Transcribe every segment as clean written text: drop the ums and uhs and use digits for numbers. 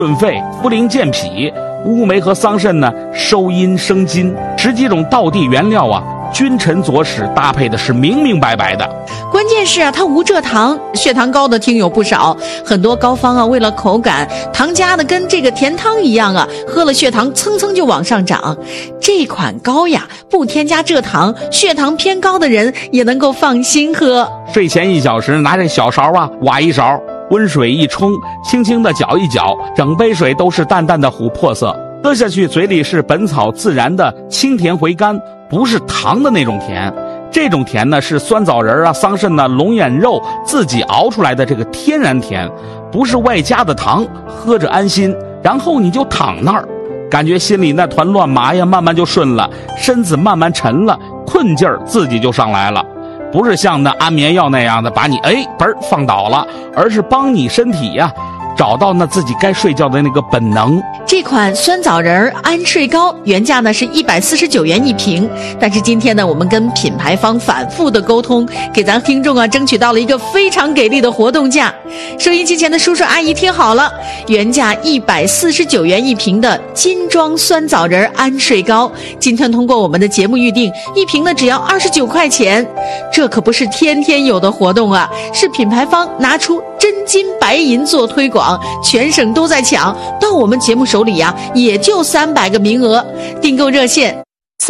润肺、茯苓健脾，乌梅和桑葚呢收阴生津，10几种道地原料啊，君臣佐使搭配的是明明白白的。 关键是啊，它无蔗糖，血糖高的听友不少，很多高方啊为了口感，糖加的跟这个甜汤一样啊，喝了血糖蹭蹭就往上涨。这款膏呀，不添加蔗糖，血糖偏高的人也能够放心喝。 睡前1小时拿这小勺啊挖一勺，温水一冲，轻轻的搅一搅，整杯水都是淡淡的琥珀色，喝下去嘴里是本草自然的清甜回甘，不是糖的那种甜。这种甜呢是酸枣仁啊、桑葚啊、龙眼肉自己熬出来的这个天然甜，不是外加的糖，喝着安心。然后你就躺那儿，感觉心里那团乱麻呀慢慢就顺了，身子慢慢沉了，困劲儿自己就上来了。不是像那安眠药那样的把你放倒了，而是帮你身体呀找到那自己该睡觉的那个本能。 这款酸枣仁安睡膏原价呢是149元一瓶，但是今天呢我们跟品牌方反复的沟通，给咱听众啊争取到了一个非常给力的活动价。收音机前的叔叔阿姨听好了，原价149元一瓶的金装酸枣仁安睡膏，今天通过我们的节目预定，一瓶呢只要29块钱。这可不是天天有的活动啊，是品牌方拿出真金白银做推广，全省都在抢，到我们节目手里呀也就300个名额。订购热线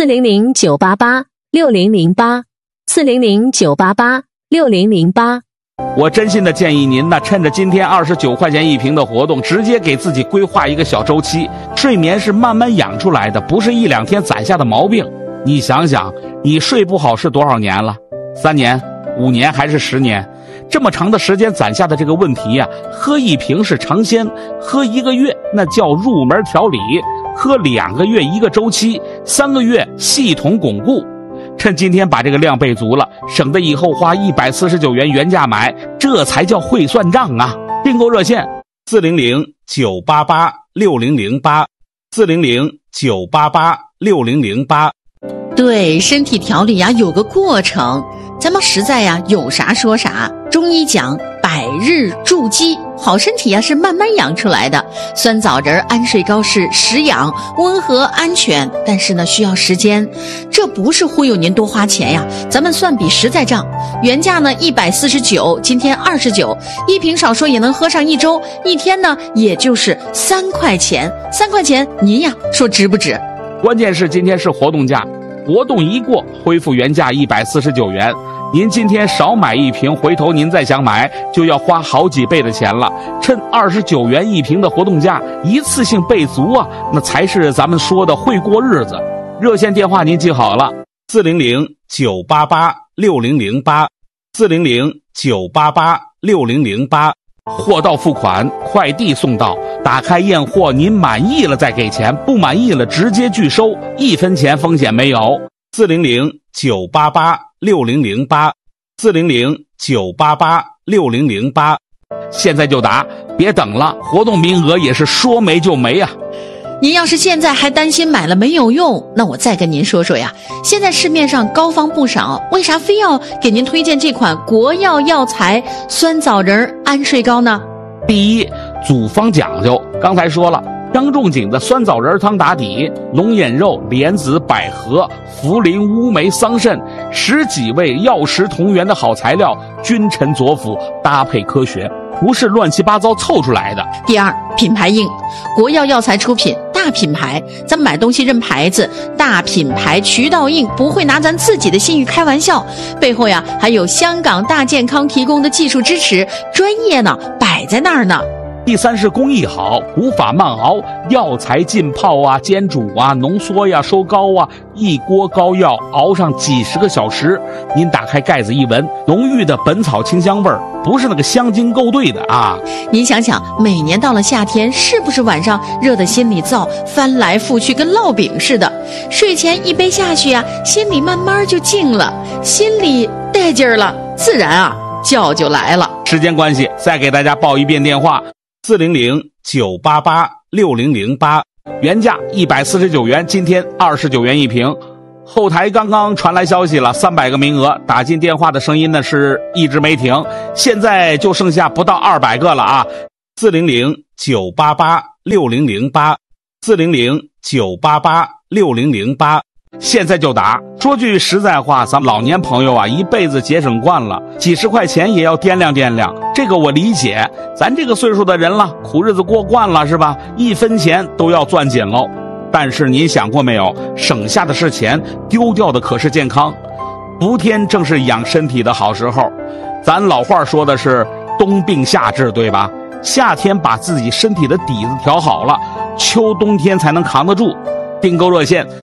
400-988-6008，400-988-6008。 我真心的建议您呢，趁着今天29块钱一瓶的活动，直接给自己规划一个小周期。睡眠是慢慢养出来的，不是1、2天攒下的毛病。你想想，你睡不好是多少年了？3年、5年还是10年？这么长的时间攒下的这个问题呀，喝1瓶是尝鲜，喝1个月那叫入门调理，喝2个月1个周期，3个月系统巩固。趁今天把这个量备足了，省得以后花149元原价买，这才叫会算账啊！订购热线400-988-6008，400-988-6008。 对，身体调理呀有个过程，咱们实在呀有啥说啥。中医讲百日筑基，好身体呀是慢慢养出来的。酸枣仁安睡膏是实养、温和、安全，但是呢需要时间。这不是忽悠您多花钱呀，咱们算笔实在账。原价呢149，今天29，一瓶少说也能喝上1周，一天呢也就是3块钱。3块钱您呀说值不值？ 关键是今天是活动价，活动一过恢复原价149元。您今天少买1瓶，回头您再想买就要花好几倍的钱了。趁29元一瓶的活动价，一次性备足啊，那才是咱们说的会过日子。热线电话您记好了，400-988-6008，400-988-6008。货到付款，快递送到，打开验货，您满意了再给钱，不满意了直接拒收，1分钱风险没有。400-988-6008，400-988-6008。现在就打，别等了，活动名额也是说没就没啊。 您要是现在还担心买了没有用，那我再跟您说说呀。现在市面上膏方不少，为啥非要给您推荐这款国药药材酸枣仁安睡膏呢？ 第一，组方讲究，刚才说了，张仲景的酸枣仁汤打底，龙眼肉、莲子、百合、茯苓、乌梅、桑葚10几味药食同源的好材料，君臣佐辅，搭配科学，不是乱七八糟凑出来的。 第二，品牌硬，国药药材出品，大品牌，咱买东西认牌子，大品牌渠道硬，不会拿咱自己的信誉开玩笑，背后呀还有香港大健康提供的技术支持，专业呢摆在那儿呢。 第三是工艺好，古法慢熬，药材浸泡啊、煎煮啊、浓缩呀、收膏啊，一锅膏药熬上几10个小时，您打开盖子一闻，浓郁的本草清香味儿，不是那个香精勾兑的啊。 您想想，每年到了夏天，是不是晚上热得心里燥，翻来覆去跟烙饼似的？睡前一杯下去啊，心里慢慢就静了，心里带劲儿了，自然啊觉就来了。 时间关系，再给大家报一遍电话：400-988-6008，原价149元，今天29元一瓶。后台刚刚传来消息了，300个名额，打进电话的声音呢是一直没停，现在就剩下不到200个了啊！400-988 ，4009886008，4009886008， 现在就打。说句实在话，咱老年朋友啊，一辈子节省惯了，几十块钱也要掂量掂量，这个我理解。咱这个岁数的人了，苦日子过惯了是吧？一分钱都要攥紧喽。但是您想过没有，省下的是钱，丢掉的可是健康。伏天正是养身体的好时候，咱老话说的是冬病夏治，对吧？夏天把自己身体的底子调好了，秋冬天才能扛得住。订购热线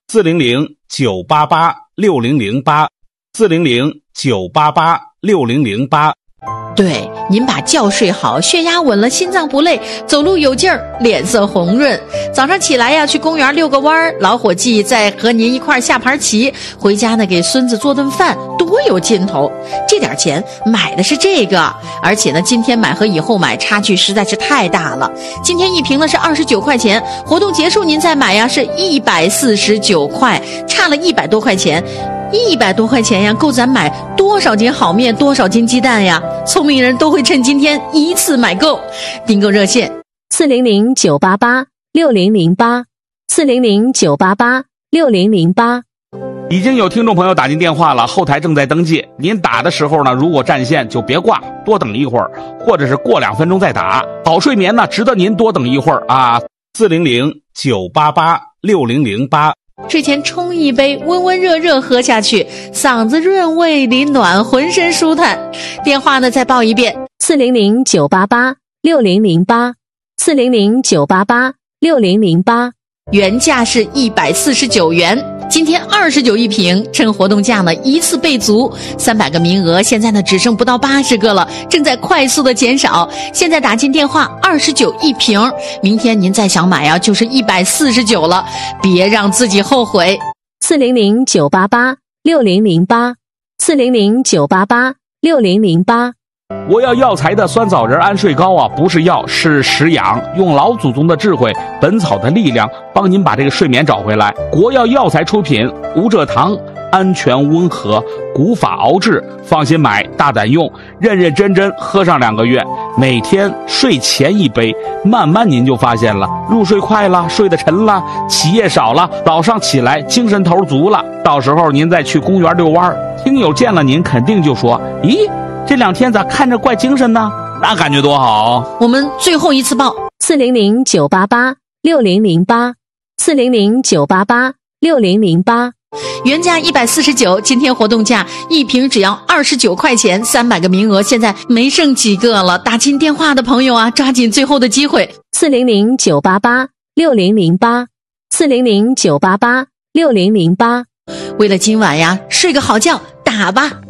400-988-6008，400-988-6008。 对，您把觉睡好，血压稳了，心脏不累，走路有劲儿，脸色红润。早上起来呀，去公园遛个弯儿，老伙计再和您一块下盘棋，回家呢给孙子做顿饭，多有劲头。这点钱买的是这个，而且呢，今天买和以后买差距实在是太大了。今天一瓶呢是29块钱，活动结束您再买呀是149块，差了100多块钱。100多块钱呀，够咱买多少斤好面，多少斤鸡蛋呀？聪明人都会趁今天一次买够。订购热线 400-988-6008，400-988-6008。 已经有听众朋友打进电话了，后台正在登记。您打的时候呢，如果占线就别挂，多等一会儿，或者是过2分钟再打。好睡眠呢，值得您多等一会儿啊。 400-988-6008。 睡前冲一杯，温温热热喝下去，嗓子润胃里暖，浑身舒坦。电话呢再报一遍 400-988-6008，400-988-6008。 原价是149元，今天29一瓶，趁活动价呢一次备足，300个名额，现在呢只剩不到80个了，正在快速的减少。现在打进电话29一瓶，明天您再想买啊，就是149了，别让自己后悔。 400-988-6008，400-988-6008。 我要药材的酸枣仁安睡膏啊，不是药，是食养，用老祖宗的智慧，本草的力量，帮您把这个睡眠找回来。国药药材出品，无蔗糖，安全温和，古法熬制，放心买，大胆用，认认真真喝上2个月，每天睡前1杯，慢慢您就发现了，入睡快了，睡得沉了，起夜少了，早上起来精神头足了。到时候您再去公园遛弯，听友见了您肯定就说，咦，这2天咋看着怪精神呢？那感觉多好。 我们最后一次报 400-988-6008，400-988-6008。 原价149，今天活动价一瓶只要29块钱，300个名额，现在没剩几个了。打进电话的朋友啊，抓紧最后的机会。 400-988-6008，400-988-6008。 为了今晚呀，睡个好觉，打吧。